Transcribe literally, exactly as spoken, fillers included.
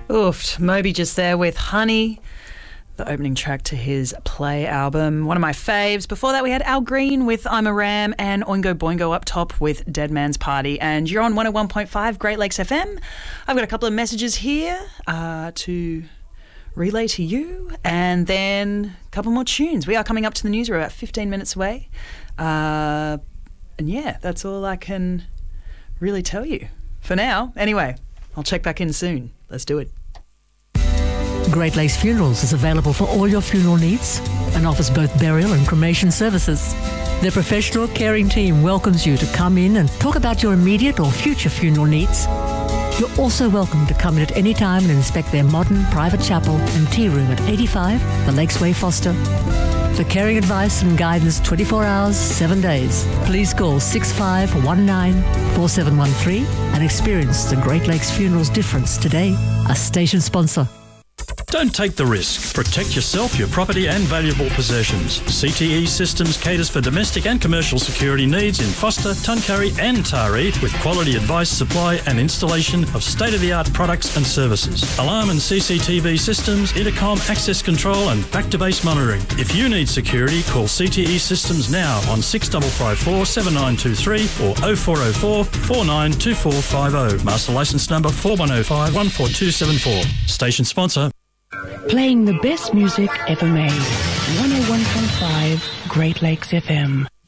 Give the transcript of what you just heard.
Oof, Moby just there with Honey, the opening track to his Play album. One of my faves. Before that, we had Al Green with I'm a Ram and Oingo Boingo up top with Dead Man's Party. And you're on one oh one point five Great Lakes F M. I've got a couple of messages here uh, to relay to you, and then a couple more tunes. We are coming up to the news. We're about fifteen minutes away. Uh, and yeah, that's all I can really tell you for now. Anyway, I'll check back in soon. Let's do it. Great Lakes Funerals is available for all your funeral needs and offers both burial and cremation services. Their professional caring team welcomes you to come in and talk about your immediate or future funeral needs. You're also welcome to come in at any time and inspect their modern private chapel and tea room at eighty-five The Lakes Way, Foster. For caring advice and guidance twenty-four hours, seven days, please call six five one nine, four seven one three and experience the Great Lakes Funerals difference today. A station sponsor. Don't take the risk. Protect yourself, your property and valuable possessions. C T E Systems caters for domestic and commercial security needs in Foster, Tuncurry and Taree with quality advice, supply and installation of state-of-the-art products and services. Alarm and C C T V systems, intercom, access control and back-to-base monitoring. If you need security, call C T E Systems now on six five five four, seven nine two three or oh four oh four, four nine two four five oh. Master licence number four one oh five, one four two seven four. Station sponsor. Playing the best music ever made. one oh one point five Great Lakes F M.